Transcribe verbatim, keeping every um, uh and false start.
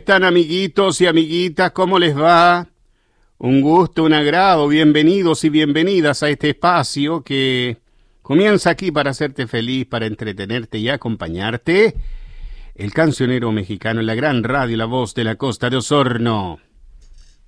están, amiguitos y amiguitas? ¿Cómo les va? Un gusto, un agrado, bienvenidos y bienvenidas a este espacio que comienza aquí para hacerte feliz, para entretenerte y acompañarte. El cancionero mexicano en la gran radio La Voz de la Costa de Osorno.